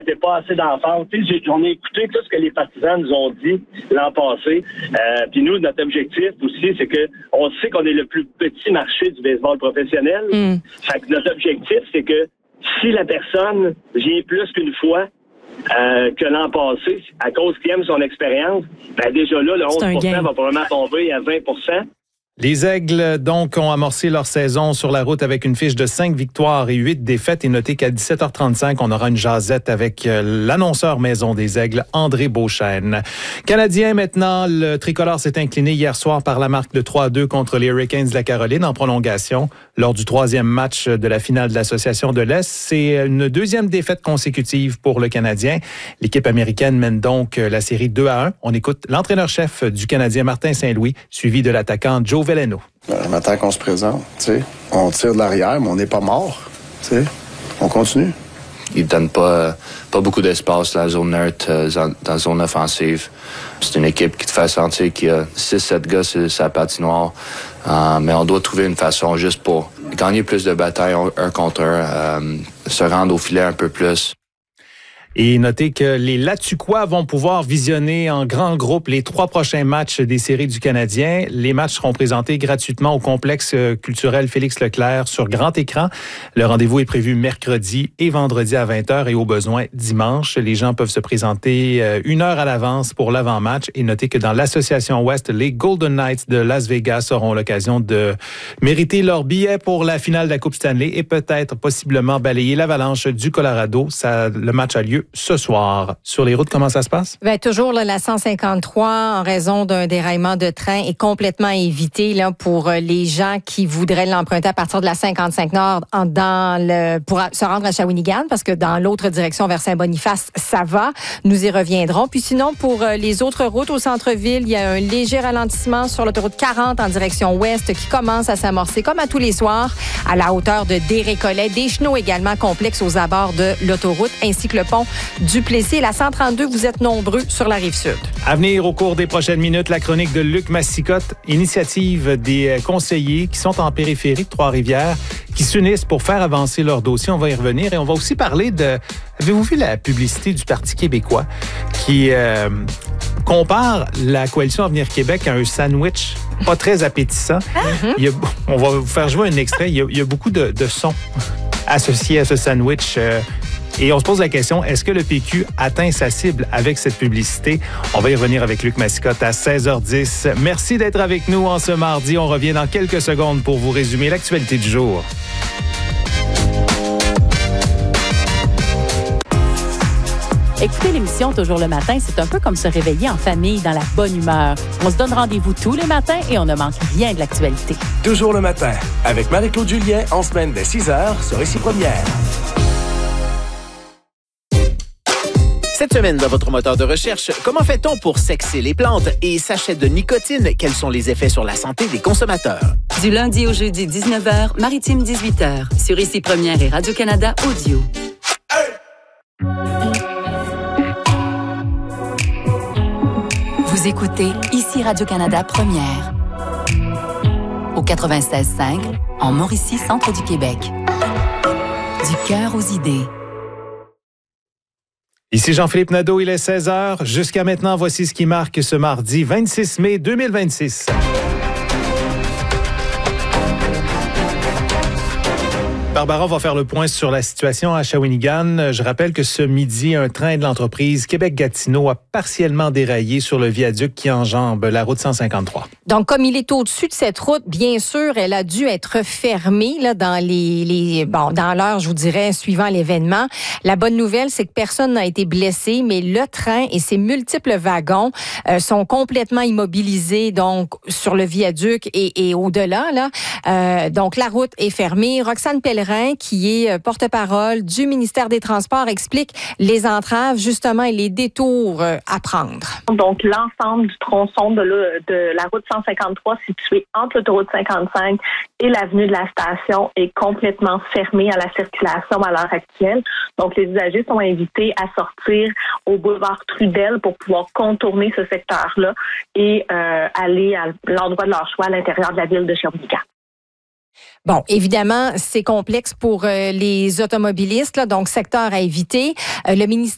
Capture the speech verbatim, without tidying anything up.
C'était pas assez d'enfance. Tu sais, on a écouté tout ce que les partisans nous ont dit l'an passé. Euh, Puis nous, notre objectif aussi, c'est que on sait qu'on est le plus petit marché du baseball professionnel. Mm. Fait que notre objectif, c'est que si la personne vient plus qu'une fois euh, que l'an passé, à cause qu'il aime son expérience, ben déjà là, le onze pour cent va probablement tomber à vingt pour cent. Les Aigles, donc, ont amorcé leur saison sur la route avec une fiche de cinq victoires et huit défaites. Et notez qu'à dix-sept heures trente-cinq, on aura une jasette avec l'annonceur maison des Aigles, André Beauchesne. Canadien, maintenant, le tricolore s'est incliné hier soir par la marque de trois à deux contre les Hurricanes de la Caroline en prolongation lors du troisième match de la finale de l'Association de l'Est. C'est une deuxième défaite consécutive pour le Canadien. L'équipe américaine mène donc la série deux à un. On écoute l'entraîneur-chef du Canadien, Martin Saint-Louis, suivi de l'attaquant Joe Veleno. Je m'attends qu'on se présente, tu sais. On tire de l'arrière, mais on n'est pas mort, tu sais. On continue. Ils ne donnent pas, pas beaucoup d'espace dans la zone neutre, dans la zone offensive. C'est une équipe qui te fait sentir qu'il y a six sept gars sur sa patinoire. Euh, mais on doit trouver une façon juste pour gagner plus de batailles un contre un, euh, se rendre au filet un peu plus. Et notez que les Latuquois vont pouvoir visionner en grand groupe les trois prochains matchs des séries du Canadien. Les matchs seront présentés gratuitement au complexe culturel Félix Leclerc sur grand écran. Le rendez-vous est prévu mercredi et vendredi à vingt heures et au besoin dimanche. Les gens peuvent se présenter une heure à l'avance pour l'avant-match. Et notez que dans l'Association Ouest, les Golden Knights de Las Vegas auront l'occasion de mériter leur billet pour la finale de la Coupe Stanley et peut-être possiblement balayer l'Avalanche du Colorado. Ça, le match a lieu ce soir. Sur les routes, comment ça se passe? Bien, toujours là, la cent cinquante-trois, en raison d'un déraillement de train, est complètement évité là, pour les gens qui voudraient l'emprunter à partir de la cinquante-cinq Nord en, dans le, pour se rendre à Shawinigan, parce que dans l'autre direction vers Saint-Boniface, ça va. Nous y reviendrons. Puis sinon, pour les autres routes au centre-ville, il y a un léger ralentissement sur l'autoroute quarante en direction ouest qui commence à s'amorcer, comme à tous les soirs, à la hauteur de Desrécollets. Des chenaux également complexes aux abords de l'autoroute, ainsi que le pont du Plessis. La cent trente-deux, vous êtes nombreux sur la Rive-Sud. À venir au cours des prochaines minutes, la chronique de Luc Massicotte, initiative des conseillers qui sont en périphérie de Trois-Rivières, qui s'unissent pour faire avancer leur dossier. On va y revenir et on va aussi parler de... Avez-vous vu la publicité du Parti québécois qui euh, compare la coalition Avenir Québec à un sandwich pas très appétissant? Mm-hmm. Il y a, on va vous faire jouer un extrait. Il y a, il y a beaucoup de, de sons associés à ce sandwich. Euh, Et on se pose la question, est-ce que le P Q atteint sa cible avec cette publicité? On va y revenir avec Luc Massicotte à seize heures dix. Merci d'être avec nous en ce mardi. On revient dans quelques secondes pour vous résumer l'actualité du jour. Écouter l'émission Toujours le matin, c'est un peu comme se réveiller en famille dans la bonne humeur. On se donne rendez-vous tous les matins et on ne manque rien de l'actualité. Toujours le matin, avec Marie-Claude Julien, en semaine dès six heures sur Ici Première. Cette semaine, dans votre moteur de recherche, comment fait-on pour sexer les plantes et sachets de nicotine? Quels sont les effets sur la santé des consommateurs? Du lundi au jeudi, dix-neuf heures, Maritime, dix-huit heures. Sur Ici Première et Radio-Canada Audio. Vous écoutez Ici Radio-Canada Première. Au quatre-vingt-seize cinq, en Mauricie, centre du Québec. Du cœur aux idées. Ici Jean-Philippe Nadeau, il est seize heures. Jusqu'à maintenant, voici ce qui marque ce mardi vingt-six mai deux mille vingt-six. Barbara va faire le point sur la situation à Shawinigan. Je rappelle que ce midi, un train de l'entreprise Québec-Gatineau a partiellement déraillé sur le viaduc qui enjambe la route cent cinquante-trois. Donc, comme il est au-dessus de cette route, bien sûr, elle a dû être fermée là, dans les, les bon, dans l'heure, je vous dirais, suivant l'événement. La bonne nouvelle, c'est que personne n'a été blessé, mais le train et ses multiples wagons euh, sont complètement immobilisés donc sur le viaduc et, et au-delà. Là, euh, donc la route est fermée. Roxane Pellerin, qui est porte-parole du ministère des Transports, explique les entraves justement et les détours à prendre. Donc l'ensemble du tronçon de, le, de la route cent cinquante-trois situé entre l'autoroute cinquante-cinq et l'avenue de la Station est complètement fermé à la circulation à l'heure actuelle. Donc les usagers sont invités à sortir au boulevard Trudel pour pouvoir contourner ce secteur-là et euh, aller à l'endroit de leur choix à l'intérieur de la ville de Shawinigan. Bon, évidemment, c'est complexe pour euh, les automobilistes, là, donc secteur à éviter. Euh, le ministère